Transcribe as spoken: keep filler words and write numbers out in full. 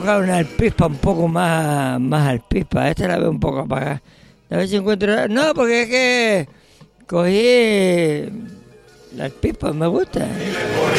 Una alpispa un poco más, más alpispa. Esta la veo un poco apagada. A ver si encuentro... No, porque es que cogí... La alpispa me gusta.